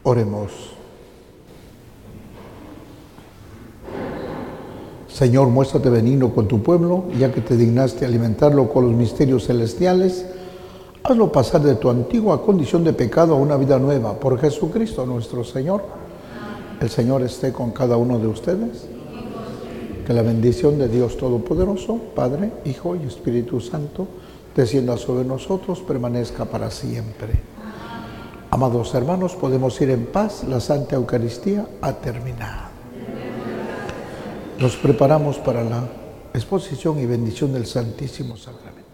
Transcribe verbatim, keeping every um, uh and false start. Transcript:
Oremos. Señor, muéstrate benigno con tu pueblo, ya que te dignaste alimentarlo con los misterios celestiales. Hazlo pasar de tu antigua condición de pecado a una vida nueva, por Jesucristo nuestro Señor. El Señor esté con cada uno de ustedes. Que la bendición de Dios Todopoderoso, Padre, Hijo y Espíritu Santo, descienda sobre nosotros, permanezca para siempre. Amados hermanos, podemos ir en paz. La Santa Eucaristía ha terminado. Nos preparamos para la exposición y bendición del Santísimo Sacramento.